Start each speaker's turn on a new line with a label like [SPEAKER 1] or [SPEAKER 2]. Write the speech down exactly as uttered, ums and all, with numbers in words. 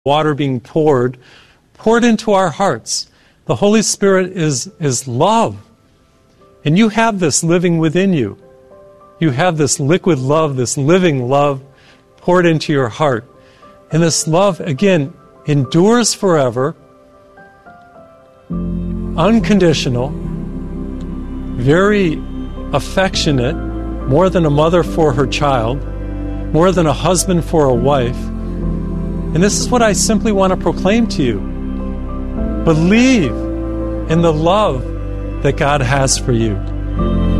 [SPEAKER 1] water being poured, poured into our hearts. The Holy Spirit is, is love. And you have this living within you. You have this liquid love, this living love poured into your heart. And this love, again, endures forever, unconditional, very affectionate, more than a mother for her child, more than a husband for a wife. And this is what I simply want to proclaim to you. Believe in the love that God has for you.